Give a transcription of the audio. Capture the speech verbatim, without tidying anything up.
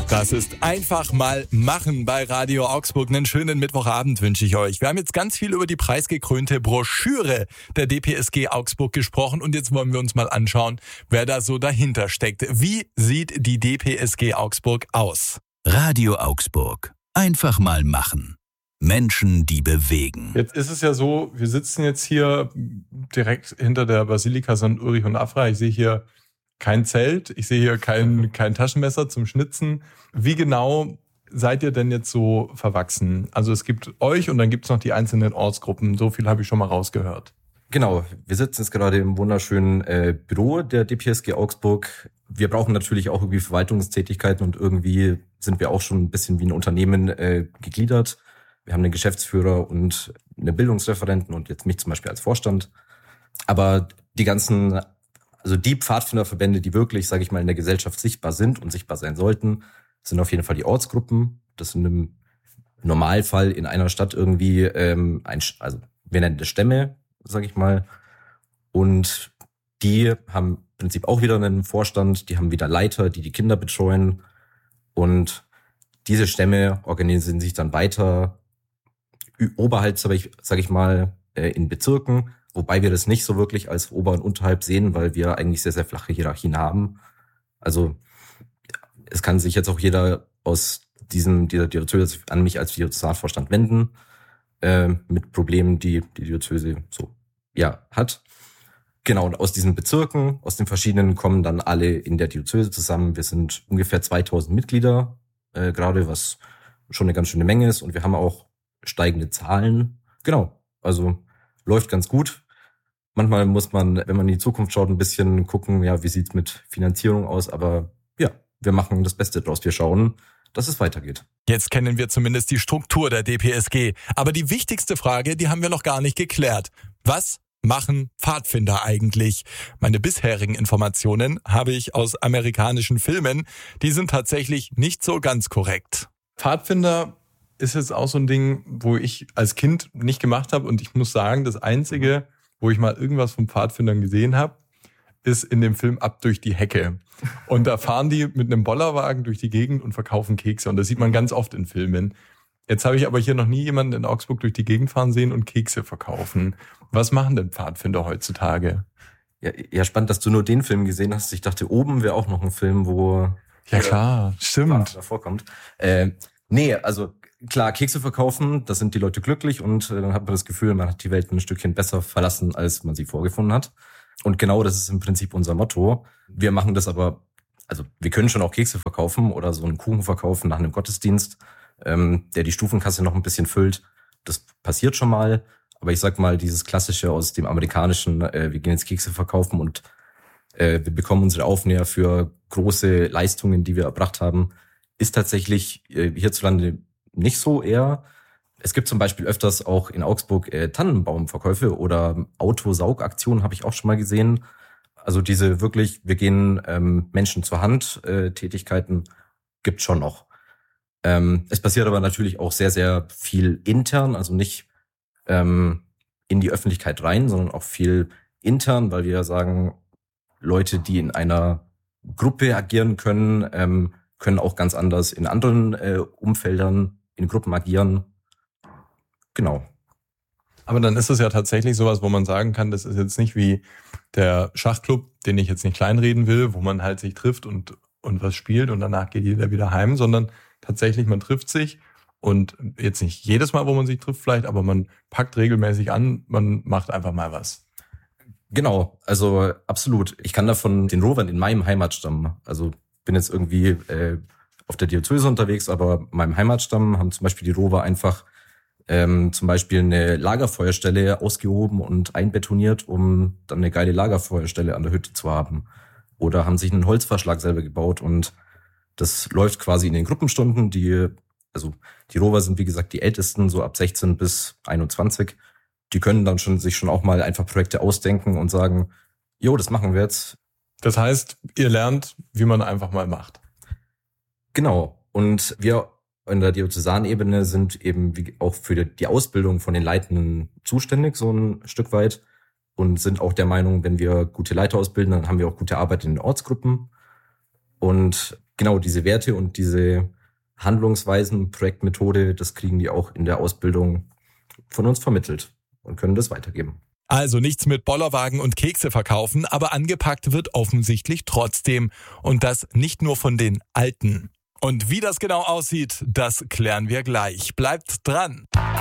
Das ist einfach mal machen bei Radio Augsburg. Einen schönen Mittwochabend wünsche ich euch. Wir haben jetzt ganz viel über die preisgekrönte Broschüre der D P S G Augsburg gesprochen und jetzt wollen wir uns mal anschauen, wer da so dahinter steckt. Wie sieht die D P S G Augsburg aus? Radio Augsburg. Einfach mal machen. Menschen, die bewegen. Jetzt ist es ja so, wir sitzen jetzt hier direkt hinter der Basilika Sankt Ulrich und Afra. Ich sehe hier kein Zelt, ich sehe hier kein, kein Taschenmesser zum Schnitzen. Wie genau seid ihr denn jetzt so verwachsen? Also es gibt euch und dann gibt es noch die einzelnen Ortsgruppen. So viel habe ich schon mal rausgehört. Genau, wir sitzen jetzt gerade im wunderschönen äh, Büro der D P S G Augsburg. Wir brauchen natürlich auch irgendwie Verwaltungstätigkeiten und irgendwie sind wir auch schon ein bisschen wie ein Unternehmen äh, gegliedert. Wir haben einen Geschäftsführer und einen Bildungsreferenten und jetzt mich zum Beispiel als Vorstand. Aber die ganzen, also die Pfadfinderverbände, die wirklich, sage ich mal, in der Gesellschaft sichtbar sind und sichtbar sein sollten, sind auf jeden Fall die Ortsgruppen. Das sind im Normalfall in einer Stadt irgendwie, ähm, ein, also wir nennen das Stämme, sage ich mal. Und die haben im Prinzip auch wieder einen Vorstand, die haben wieder Leiter, die die Kinder betreuen. Und diese Stämme organisieren sich dann weiter oberhalb, sage ich, sag ich mal, in Bezirken, wobei wir das nicht so wirklich als Ober- und Unterhalb sehen, weil wir eigentlich sehr, sehr flache Hierarchien haben. Also es kann sich jetzt auch jeder aus diesem dieser Diözese an mich als Diözesanvorstand wenden, äh, mit Problemen, die die Diözese so ja hat. Genau, und aus diesen Bezirken, aus den verschiedenen, kommen dann alle in der Diözese zusammen. Wir sind ungefähr zweitausend Mitglieder, äh, gerade, was schon eine ganz schöne Menge ist. Und wir haben auch steigende Zahlen. Genau, also läuft ganz gut. Manchmal muss man, wenn man in die Zukunft schaut, ein bisschen gucken, ja, wie sieht's mit Finanzierung aus? Aber ja, wir machen das Beste draus. Wir schauen, dass es weitergeht. Jetzt kennen wir zumindest die Struktur der D P S G. Aber die wichtigste Frage, die haben wir noch gar nicht geklärt. Was machen Pfadfinder eigentlich? Meine bisherigen Informationen habe ich aus amerikanischen Filmen. Die sind tatsächlich nicht so ganz korrekt. Pfadfinder ist jetzt auch so ein Ding, wo ich als Kind nicht gemacht habe. Und ich muss sagen, das Einzige, wo ich mal irgendwas von Pfadfindern gesehen habe, ist in dem Film Ab durch die Hecke. Und da fahren die mit einem Bollerwagen durch die Gegend und verkaufen Kekse. Und das sieht man ganz oft in Filmen. Jetzt habe ich aber hier noch nie jemanden in Augsburg durch die Gegend fahren sehen und Kekse verkaufen. Was machen denn Pfadfinder heutzutage? Ja, ja, spannend, dass du nur den Film gesehen hast. Ich dachte, oben wäre auch noch ein Film, wo ja klar, stimmt, da vorkommt. Äh, nee, also klar, Kekse verkaufen, da sind die Leute glücklich und äh, dann hat man das Gefühl, man hat die Welt ein Stückchen besser verlassen, als man sie vorgefunden hat. Und genau das ist im Prinzip unser Motto. Wir machen das aber, also wir können schon auch Kekse verkaufen oder so einen Kuchen verkaufen nach einem Gottesdienst, ähm, der die Stufenkasse noch ein bisschen füllt. Das passiert schon mal. Aber ich sag mal, dieses Klassische aus dem Amerikanischen, äh, wir gehen jetzt Kekse verkaufen und äh, wir bekommen unsere Aufnäher für große Leistungen, die wir erbracht haben, ist tatsächlich äh, hierzulande nicht so eher. Es gibt zum Beispiel öfters auch in Augsburg äh, Tannenbaumverkäufe oder Autosaugaktionen, habe ich auch schon mal gesehen. Also diese wirklich, wir gehen ähm, Menschen zur Hand, äh, Tätigkeiten gibt schon noch. Ähm, es passiert aber natürlich auch sehr, sehr viel intern, also nicht ähm, in die Öffentlichkeit rein, sondern auch viel intern, weil wir sagen, Leute, die in einer Gruppe agieren können, ähm, können auch ganz anders in anderen äh, Umfeldern, in Gruppen agieren. Genau. Aber dann ist es ja tatsächlich sowas, wo man sagen kann, das ist jetzt nicht wie der Schachclub, den ich jetzt nicht kleinreden will, wo man halt sich trifft und, und was spielt und danach geht jeder wieder heim, sondern tatsächlich, man trifft sich und jetzt nicht jedes Mal, wo man sich trifft vielleicht, aber man packt regelmäßig an, man macht einfach mal was. Genau, also absolut. Ich kann davon den Rovern in meinem Heimatstamm, also bin jetzt irgendwie äh, auf der Diözese unterwegs, aber in meinem Heimatstamm haben zum Beispiel die Rover einfach ähm, zum Beispiel eine Lagerfeuerstelle ausgehoben und einbetoniert, um dann eine geile Lagerfeuerstelle an der Hütte zu haben. Oder haben sich einen Holzverschlag selber gebaut und das läuft quasi in den Gruppenstunden. Die, also die Rover sind wie gesagt die ältesten, so ab sechzehn bis einundzwanzig. Die können dann schon sich schon auch mal einfach Projekte ausdenken und sagen, jo, das machen wir jetzt. Das heißt, ihr lernt, wie man einfach mal macht. Genau. Und wir in der Diözesanebene sind eben wie auch für die Ausbildung von den Leitenden zuständig, so ein Stück weit. Und sind auch der Meinung, wenn wir gute Leiter ausbilden, dann haben wir auch gute Arbeit in den Ortsgruppen. Und genau diese Werte und diese Handlungsweisen, Projektmethode, das kriegen die auch in der Ausbildung von uns vermittelt und können das weitergeben. Also nichts mit Bollerwagen und Kekse verkaufen, aber angepackt wird offensichtlich trotzdem. Und das nicht nur von den Alten. Und wie das genau aussieht, das klären wir gleich. Bleibt dran!